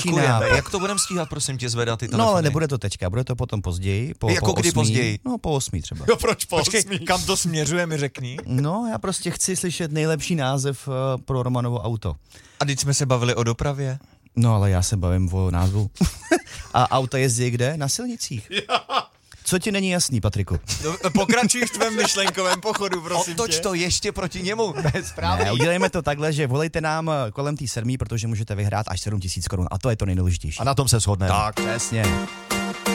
začíná. Jak to budeme stíhat, prosím tě, zvedat ty telefony? No ale nebude to teďka, bude to potom později. Jako kdy později? No po 8 třeba. Jo, proč po 8? Kam to směřuje, mi řekni. No já prostě chci slyšet nejlepší název pro Romanovo auto. A teď jsme se bavili o dopravě. No ale já se bavím o názvu. A auta jezdí kde? Na silnicích. Co ti není jasný, Patriku? Pokračuj v tvém myšlenkovém pochodu, prosím tě. Otoč to ještě proti němu. Ne, udělejme to takhle, že volejte nám kolem té 7, protože můžete vyhrát až 7 000 korun a to je to nejdůležitější. A na tom se shodneme. Tak, přesně.